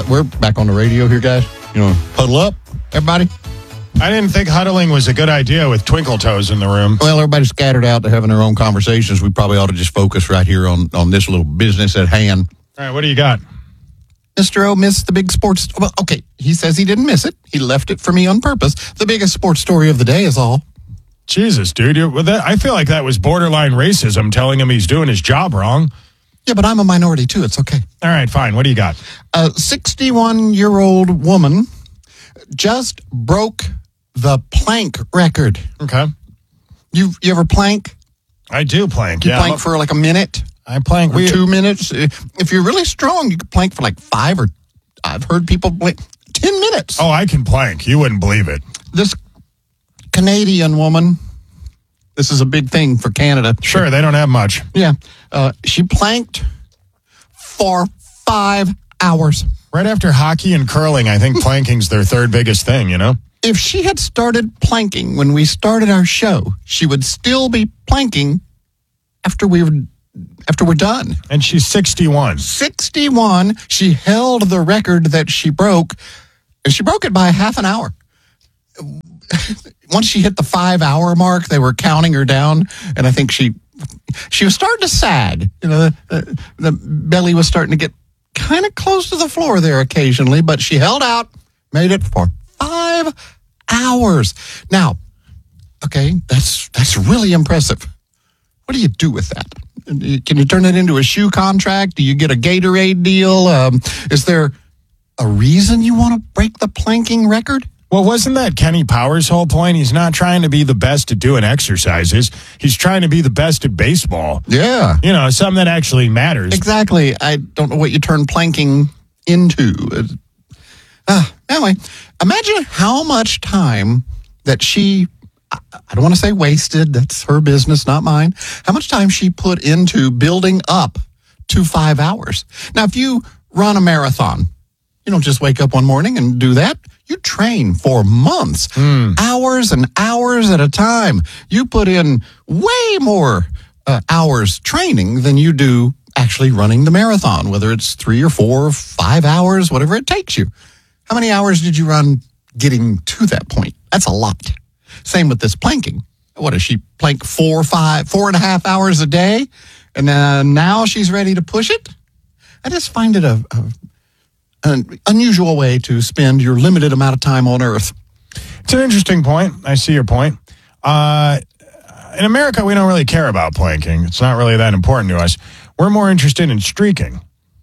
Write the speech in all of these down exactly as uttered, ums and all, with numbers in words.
we're back on the radio here, guys. You know, huddle up, everybody. I didn't think huddling was a good idea with Twinkle Toes in the room. Well, everybody's scattered out to having their own conversations. We probably ought to just focus right here on, on this little business at hand. All right, what do you got? Mister O missed the big sports... Well, okay, he says he didn't miss it. He left it for me on purpose. The biggest sports story of the day is all. Jesus, dude. You, well, that, I feel like that was borderline racism, telling him he's doing his job wrong. Yeah, but I'm a minority, too. It's okay. All right, fine. What do you got? A sixty-one-year-old woman just broke the plank record. Okay. You you ever plank? I do plank, You yeah. plank for like a minute? I plank. Or We, two minutes. If you're really strong, you can plank for like five or I've heard people plank ten minutes. oh, I can plank. You wouldn't believe it. This Canadian woman, this is a big thing for Canada. Sure, they don't have much. Yeah. Uh, she planked for five hours. Right after hockey and curling, I think planking's their third biggest thing, you know? If she had started planking when we started our show, she would still be planking after we were after we're done. And she's sixty-one. sixty-one, she held the record that she broke, and she broke it by half an hour. Once she hit the five-hour mark, they were counting her down, and I think she she was starting to sag. You know, the, the, the belly was starting to get kind of close to the floor there occasionally, but she held out, made it for five hours. Now, okay, that's that's really impressive. What do you do with that? Can you turn it into a shoe contract? Do you get a Gatorade deal? Um, is there a reason you want to break the planking record? Well, wasn't that Kenny Powers' whole point? He's not trying to be the best at doing exercises. He's trying to be the best at baseball. Yeah. You know, something that actually matters. Exactly. I don't know what you turn planking into. Uh, anyway, imagine how much time that she... I don't want to say wasted. That's her business, not mine. How much time she put into building up to five hours. Now, if you run a marathon, you don't just wake up one morning and do that. You train for months, mm. hours and hours at a time. You put in way more uh, hours training than you do actually running the marathon, whether it's three or four or five hours, whatever it takes you. How many hours did you run getting to that point? That's a lot. Same with this planking. What does she plank four, five, four and a half hours a day? And uh, now she's ready to push it? I just find it a, a an unusual way to spend your limited amount of time on Earth. It's an interesting point. I see your point. Uh, in America, we don't really care about planking. It's not really that important to us. We're more interested in streaking.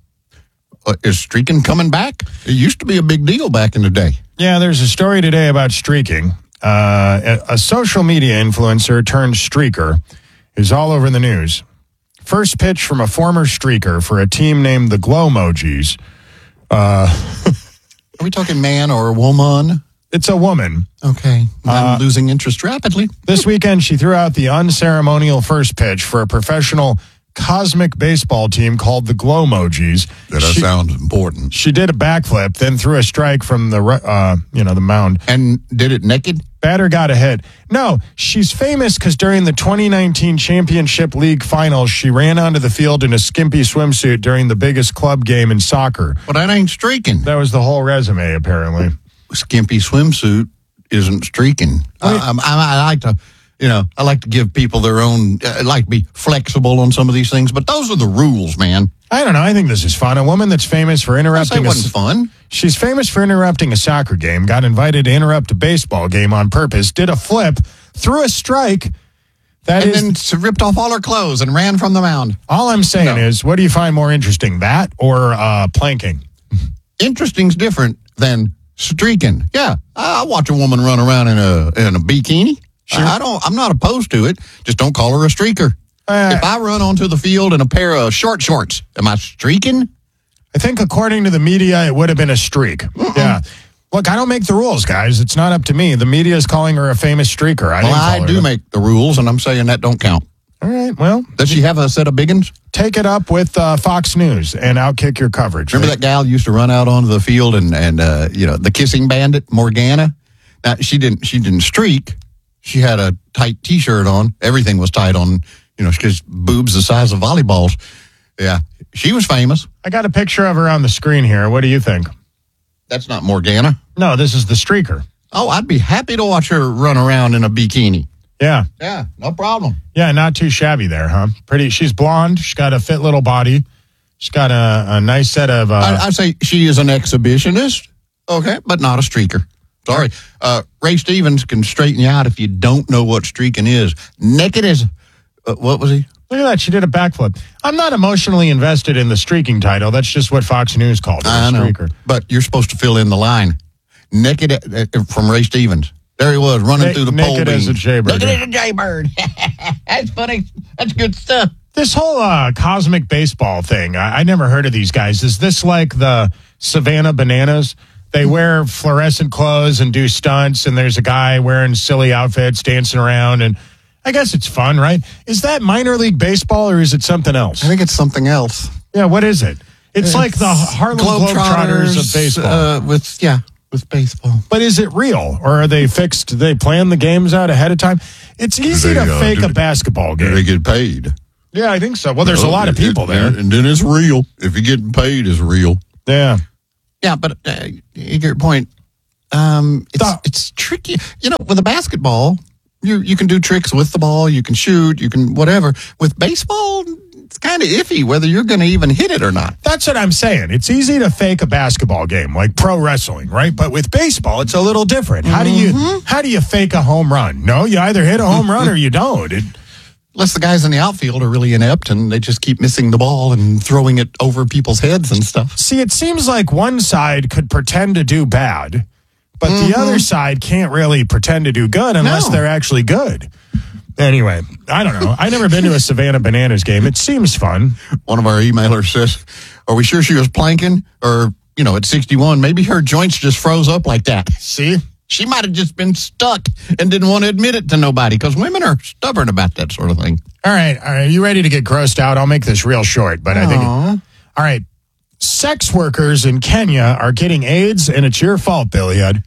Uh, is streaking coming back? It used to be a big deal back in the day. Yeah, there's a story today about streaking. Uh, a, a social media influencer turned streaker is all over the news. First pitch from a former streaker for a team named the Glowmojis. Uh, Are we talking man or woman? It's a woman. Okay. I'm uh, losing interest rapidly. This weekend, she threw out the unceremonial first pitch for a professional cosmic baseball team called the Glowmojis. That she, sounds important. She did a backflip, then threw a strike from the uh, you know the mound. And did it naked? Batter got ahead. No, she's famous because during the twenty nineteen Championship League Finals, she ran onto the field in a skimpy swimsuit during the biggest club game in soccer. Well, that ain't streaking. That was the whole resume, apparently. Skimpy swimsuit isn't streaking. I, I, I like to... You know, I like to give people their own, I like to be flexible on some of these things, but those are the rules, man. I don't know. I think this is fun. A woman that's famous for interrupting... That wasn't fun. She's famous for interrupting a soccer game, got invited to interrupt a baseball game on purpose, did a flip, threw a strike. That and is, then ripped off all her clothes and ran from the mound. All I'm saying No. is, what do you find more interesting, that or uh, planking? Interesting's different than streaking. Yeah, I watch a woman run around in a in a bikini. Sure. I don't. I'm not opposed to it. Just don't call her a streaker. Uh, if I run onto the field in a pair of short shorts, am I streaking? I think according to the media, it would have been a streak. Mm-mm. Yeah. Look, I don't make the rules, guys. It's not up to me. The media is calling her a famous streaker. I, well, I do make the rules, and I'm saying that don't count. All right, well. Does she have a set of biggins? Take it up with uh, Fox News and outkick your coverage. Remember right? that gal used to run out onto the field and, and uh, you know, the kissing bandit, Morgana? Now, she didn't, she didn't streak. She had a tight T-shirt on. Everything was tight on, you know, because boobs the size of volleyballs. Yeah, she was famous. I got a picture of her on the screen here. What do you think? That's not Morgana. No, this is the streaker. Oh, I'd be happy to watch her run around in a bikini. Yeah. Yeah, no problem. Yeah, not too shabby there, huh? Pretty. She's blonde. She's got a fit little body. She's got a, a nice set of... Uh, I, I'd say she is an exhibitionist, okay, but not a streaker. Sorry. Uh, Ray Stevens can straighten you out if you don't know what streaking is. Naked as... Uh, what was he? Look at that. She did a backflip. I'm not emotionally invested in the streaking title. That's just what Fox News called it, I a know, streaker. but you're supposed to fill in the line. Naked uh, from Ray Stevens. There he was, running Na- through the naked pole as beam. a jaybird. Naked as a jaybird. That's funny. That's good stuff. This whole uh, cosmic baseball thing, I-, I never heard of these guys. Is this like the Savannah Bananas? They wear fluorescent clothes and do stunts, and there's a guy wearing silly outfits dancing around, and I guess it's fun, right? Is that minor league baseball, or is it something else? I think it's something else. Yeah, what is it? It's, it's like the Harlem Globetrotters of baseball. Uh, with, yeah, with baseball. But is it real, or are they fixed? Do they plan the games out ahead of time? It's easy They, to uh, fake do- a basketball Do game. they get paid? Yeah, I think so. Well, there's a lot of It- people it- there. And then it's real. If you're getting paid, it's real. Yeah. Yeah, but uh, you get your point. Um, it's, The- it's tricky. You know, with a basketball, you you can do tricks with the ball. You can shoot. You can whatever. With baseball, it's kind of iffy whether you're going to even hit it or not. That's what I'm saying. It's easy to fake a basketball game, like pro wrestling, right? But with baseball, it's a little different. How do you how do you fake a home run? No, you either hit a home run or you don't. It, Unless the guys in the outfield are really inept and they just keep missing the ball and throwing it over people's heads and stuff. see, it seems like one side could pretend to do bad, but the other side can't really pretend to do good unless No. they're actually good. Anyway, I don't know. I've never been to a Savannah Bananas game. It seems fun. One of our emailers says, "Are we sure she was planking? Or, you know, at sixty-one, maybe her joints just froze up like that." See? She might have just been stuck and didn't want to admit it to nobody because women are stubborn about that sort of thing. All right, all right. You ready to get grossed out? I'll make this real short, but I think... Aw. All right. Sex workers in Kenya are getting AIDS, and it's your fault, Billiard.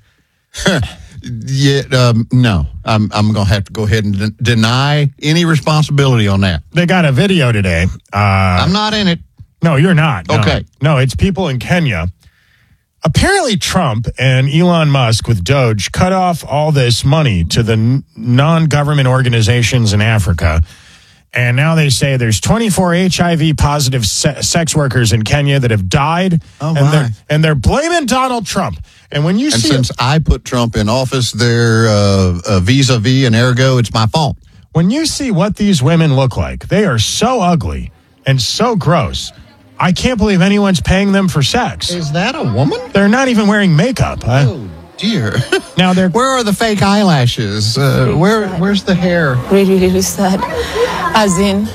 Yeah, um, no, I'm I'm gonna have to go ahead and de- deny any responsibility on that. They got a video today. Uh, I'm not in it. no, you're not. No. Okay. No, it's people in Kenya. Apparently, Trump and Elon Musk with Doge cut off all this money to the n- non-government organizations in Africa. And now they say there's twenty-four H I V positive se- sex workers in Kenya that have died. Oh, and, my. they're, and they're blaming Donald Trump. And when you And see since I put Trump in office, they're uh, uh, vis-a-vis, and ergo, it's my fault. when you see what these women look like, they are so ugly and so gross. I can't believe anyone's paying them for sex. Is that a woman? They're not even wearing makeup. Huh? Oh dear. Now they're Where are the fake eyelashes? Uh, where Where's the hair? really, really sad. As in,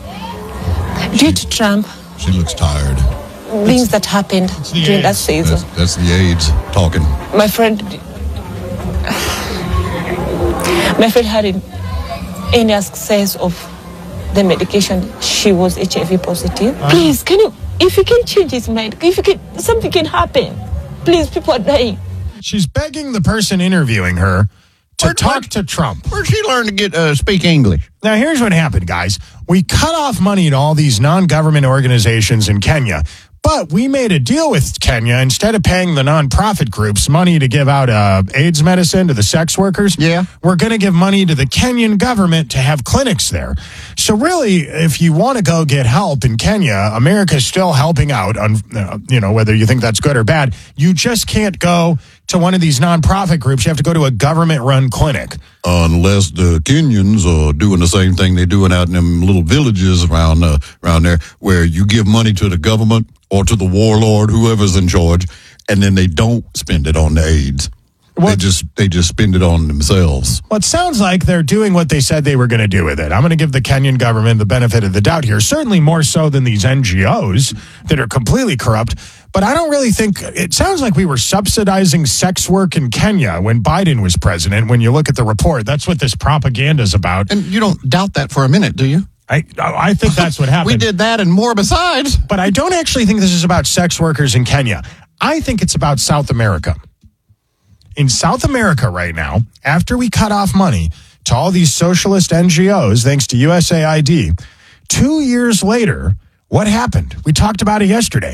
due to Trump, She looks tired. things that happened during that season. That's, that's the AIDS talking. My friend, my friend hadn't any access of the medication. She was H I V positive. Please, can you, if you can change his mind, if you can, something can happen. Please, people are dying. she's begging the person interviewing her to Where- talk where- to Trump. Where'd she learn to get uh, speak English? Now, here's what happened, guys. We cut off money to all these non-government organizations in Kenya, but we made a deal with Kenya. Instead of paying the nonprofit groups money to give out uh, AIDS medicine to the sex workers, Yeah. we're going to give money to the Kenyan government to have clinics there. So really, if you want to go get help in Kenya, America's still helping out, on, uh, you know, whether you think that's good or bad. You just can't go to one of these nonprofit groups. You have to go to a government-run clinic. Unless the Kenyans are doing the same thing they're doing out in them little villages around uh, around there, where you give money to the government or to the warlord, whoever's in charge, and then they don't spend it on the AIDS. They What- just they just spend it on themselves. Well, it sounds like they're doing what they said they were going to do with it. I'm going to give the Kenyan government the benefit of the doubt here, certainly more so than these N G Os that are completely corrupt. But I don't really think, it sounds like we were subsidizing sex work in Kenya when Biden was president. When you look at the report, that's what this propaganda is about. And you don't doubt that for a minute, do you? I, I think that's what happened. We did that and more besides. But I don't actually think this is about sex workers in Kenya. I think it's about South America. In South America right now, after we cut off money to all these socialist N G Os, thanks to U S A I D, two years later, what happened? We talked about it yesterday.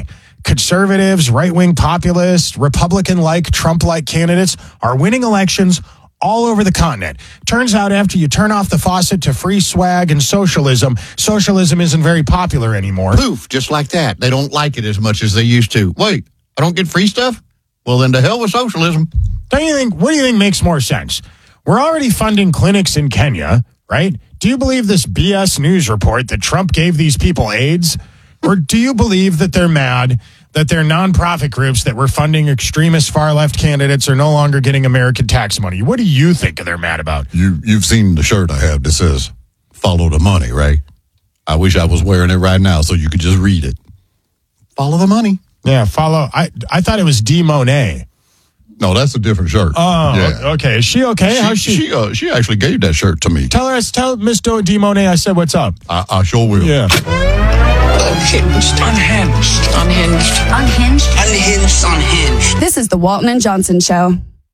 conservatives, right-wing populists, Republican-like, Trump-like candidates are winning elections all over the continent. Turns out after you turn off the faucet to free swag and socialism, socialism isn't very popular anymore. Poof, just like that. They don't like it as much as they used to. Wait, I don't get free stuff? Well, then to hell with socialism. Don't you think, what do you think makes more sense? We're already funding clinics in Kenya, right? Do you believe this B S news report that Trump gave these people AIDS? Or do you believe that they're mad that their nonprofit groups that were funding extremist far-left candidates are no longer getting American tax money? What do you think they're mad about? You, you've seen the shirt I have that says, follow the money, right? I wish I was wearing it right now so you could just read it. Follow the money. Yeah, follow. I, I thought it was D. Monet. No, that's a different shirt. Oh, yeah. Okay. Is she okay? She, How's she? She, uh, she actually gave that shirt to me. Tell her, tell Miss D. Monet I said what's up. I, I sure will. Yeah. Unhinged. Unhinged. Unhinged. Unhinged. Unhinged. Unhinged. This is the Walton and Johnson Show.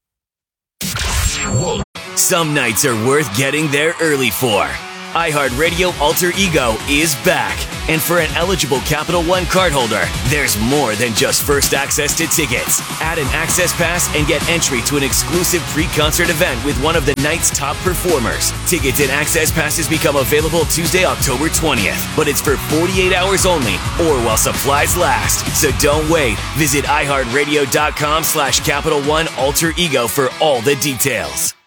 Some nights are worth getting there early for. iHeartRadio Alter Ego is back. And for an eligible Capital One cardholder, there's more than just first access to tickets. Add an access pass and get entry to an exclusive pre-concert event with one of the night's top performers. Tickets and access passes become available Tuesday, October twentieth. But it's for forty-eight hours only or while supplies last. So don't wait. Visit iHeartRadio.com slash Capital One Alter Ego for all the details.